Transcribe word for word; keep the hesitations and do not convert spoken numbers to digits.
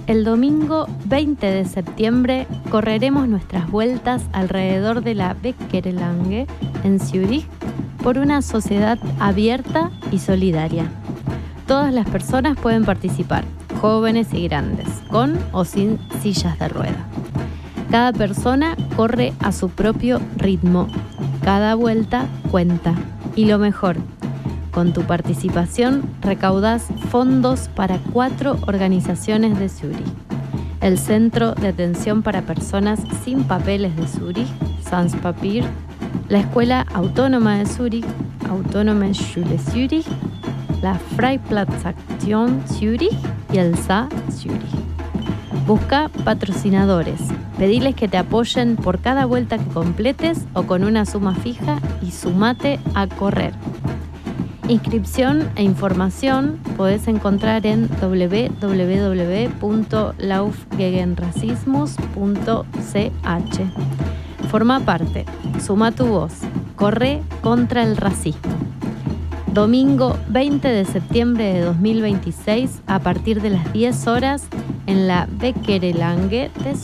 El domingo veinte de septiembre correremos nuestras vueltas alrededor de la Beckerelange en Zúrich por una sociedad abierta y solidaria. Todas las personas pueden participar, jóvenes y grandes, con o sin sillas de rueda. Cada persona corre a su propio ritmo. Cada vuelta cuenta. Y lo mejor, con tu participación recaudas fondos para cuatro organizaciones de Zúrich: el Centro de Atención para Personas Sin Papeles de Zúrich, Sans Papier, la Escuela Autónoma de Zúrich, Autonome Schule Zürich, la Freiplatzaktion Zürich y el S A Zürich. Busca patrocinadores, pediles que te apoyen por cada vuelta que completes o con una suma fija y sumate a correr. Inscripción e información podés encontrar en w w w punto lauf gegen rassismus punto c h. Forma parte, suma tu voz, corre contra el racismo. Domingo veinte de septiembre de dos mil veintiséis a partir de las diez horas en la Beckerelange de